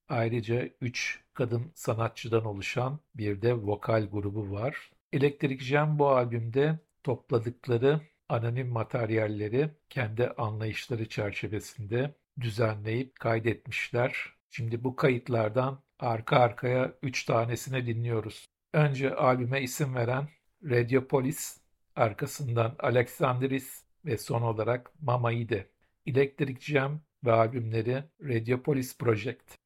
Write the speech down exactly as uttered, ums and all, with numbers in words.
Ayrıca üç kadın sanatçıdan oluşan bir de vokal grubu var. Electric Jam bu albümde topladıkları anonim materyalleri kendi anlayışları çerçevesinde düzenleyip kaydetmişler. Şimdi bu kayıtlardan arka arkaya üç tanesini dinliyoruz. Önce albüme isim veren Radiopolis, arkasından Alexandris ve son olarak Mama Ide. Electric Jam ve albümleri Radiopolis Project.